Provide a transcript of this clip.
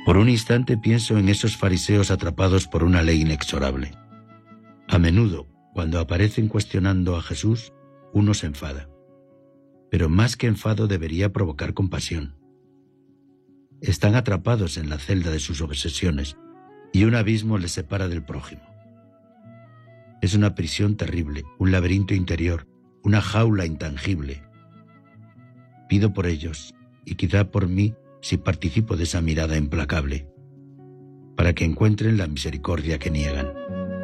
Por un instante pienso en esos fariseos atrapados por una ley inexorable. A menudo, cuando aparecen cuestionando a Jesús, uno se enfada. Pero más que enfado debería provocar compasión. Están atrapados en la celda de sus obsesiones y un abismo les separa del prójimo. Es una prisión terrible, un laberinto interior, una jaula intangible. Pido por ellos, y quizá por mí si participo de esa mirada implacable, para que encuentren la misericordia que niegan.